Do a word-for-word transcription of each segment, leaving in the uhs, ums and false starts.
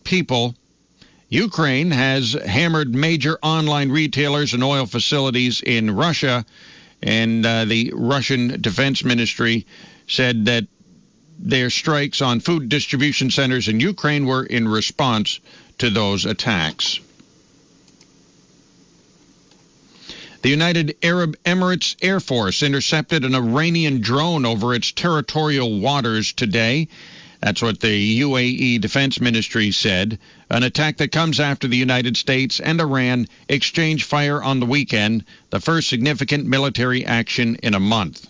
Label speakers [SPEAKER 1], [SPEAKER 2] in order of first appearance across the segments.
[SPEAKER 1] people. Ukraine has hammered major online retailers and oil facilities in Russia, and uh, the Russian Defense Ministry said that their strikes on food distribution centers in Ukraine were in response to those attacks. The United Arab Emirates Air Force intercepted an Iranian drone over its territorial waters today. That's what the U A E Defense Ministry said. An attack that comes after the United States and Iran exchanged fire on the weekend, the first significant military action in a month.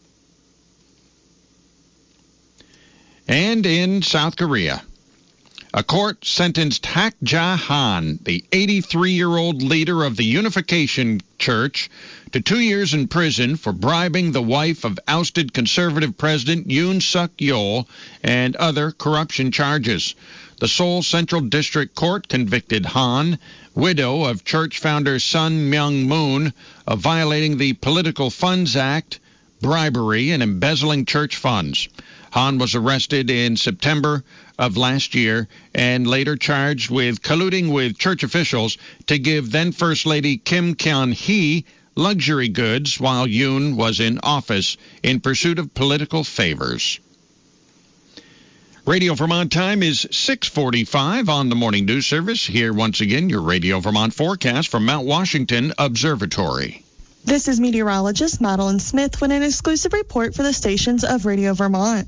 [SPEAKER 1] And in South Korea, a court sentenced Hak Ja Han, the eighty-three-year-old leader of the Unification Church, to two years in prison for bribing the wife of ousted conservative President Yoon Suk-yeol and other corruption charges. The Seoul Central District Court convicted Han, widow of church founder Sun Myung-moon, of violating the Political Funds Act, bribery, and embezzling church funds. Han was arrested in September of last year and later charged with colluding with church officials to give then-First Lady Kim Kyon-hee luxury goods while Yoon was in office in pursuit of political favors. Radio Vermont time is six forty-five on the Morning News Service. Here once again, your Radio Vermont forecast from Mount Washington Observatory.
[SPEAKER 2] This is meteorologist Madeline Smith with an exclusive report for the stations of Radio Vermont.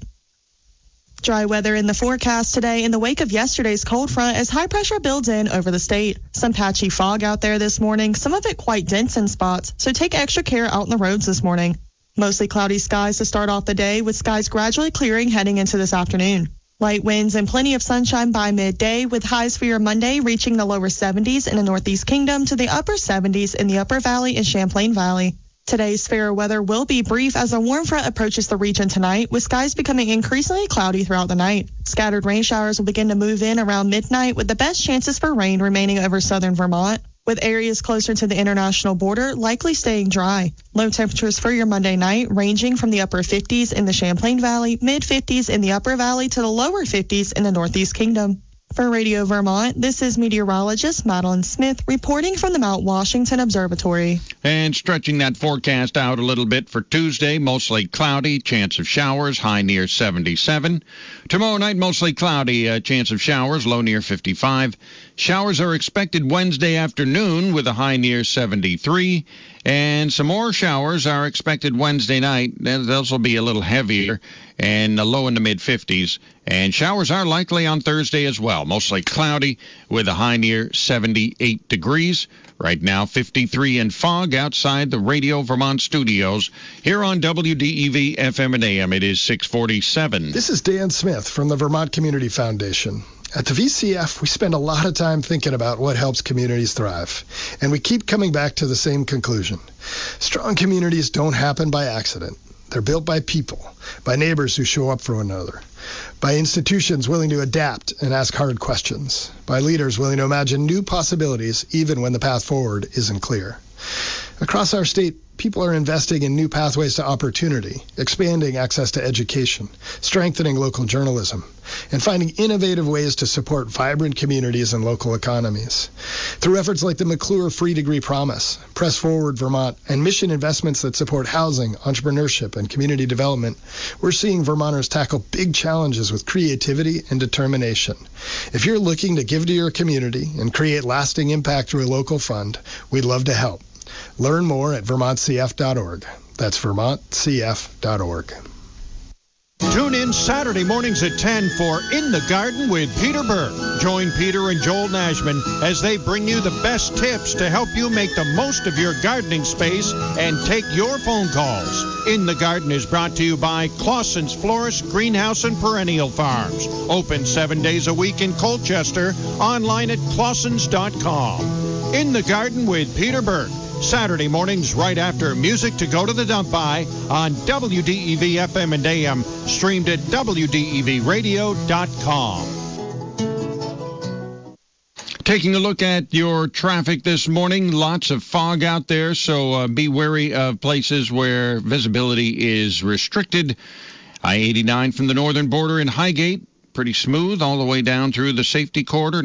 [SPEAKER 2] Dry weather in the forecast today in the wake of yesterday's cold front as high pressure builds in over the state. Some patchy fog out there this morning, some of it quite dense in spots, so take extra care out on the roads this morning. Mostly cloudy skies to start off the day, with skies gradually clearing heading into this afternoon. Light winds and plenty of sunshine by midday, with highs for your Monday reaching the lower seventies in the Northeast Kingdom to the upper seventies in the Upper Valley and Champlain Valley. Today's fair weather will be brief as a warm front approaches the region tonight, with skies becoming increasingly cloudy throughout the night. Scattered rain showers will begin to move in around midnight, with the best chances for rain remaining over southern Vermont, with areas closer to the international border likely staying dry. Low temperatures for your Monday night ranging from the upper fifties in the Champlain Valley, mid-fifties in the Upper Valley to the lower fifties in the Northeast Kingdom. For Radio Vermont, this is meteorologist Madeline Smith reporting from the Mount Washington Observatory.
[SPEAKER 1] And stretching that forecast out a little bit for Tuesday, mostly cloudy, chance of showers, high near seventy-seven. Tomorrow night, mostly cloudy, uh, chance of showers, low near fifty-five. Showers are expected Wednesday afternoon with a high near seventy-three. And some more showers are expected Wednesday night. Those will be a little heavier and a low in the mid-fifties. And showers are likely on Thursday as well. Mostly cloudy with a high near seventy-eight degrees. Right now, fifty-three in fog outside the Radio Vermont studios. Here on W D E V F M and A M, it is six forty-seven.
[SPEAKER 3] This is Dan Smith from the Vermont Community Foundation. At the V C F, we spend a lot of time thinking about what helps communities thrive, and we keep coming back to the same conclusion. Strong communities don't happen by accident. They're built by people, by neighbors who show up for one another, by institutions willing to adapt and ask hard questions, by leaders willing to imagine new possibilities even when the path forward isn't clear. Across our state, people are investing in new pathways to opportunity, expanding access to education, strengthening local journalism, and finding innovative ways to support vibrant communities and local economies. Through efforts like the McClure Free Degree Promise, Press Forward Vermont, and mission investments that support housing, entrepreneurship, and community development, we're seeing Vermonters tackle big challenges with creativity and determination. If you're looking to give to your community and create lasting impact through a local fund, we'd love to help. Learn more at vermont c f dot org. That's vermont c f dot org.
[SPEAKER 4] Tune in Saturday mornings at ten for In the Garden with Peter Burke. Join Peter and Joel Nashman as they bring you the best tips to help you make the most of your gardening space and take your phone calls. In the Garden is brought to you by Clausen's Florist, Greenhouse, and Perennial Farms. Open seven days a week in Colchester. Online at clausens dot com. In the Garden with Peter Burke. Saturday mornings right after Music to Go to the Dump By on W D E V F M and A M, streamed at w d e v radio dot com.
[SPEAKER 1] Taking a look at your traffic this morning, lots of fog out there, so uh, be wary of places where visibility is restricted. I eighty-nine from the northern border in Highgate, pretty smooth all the way down through the safety corridor.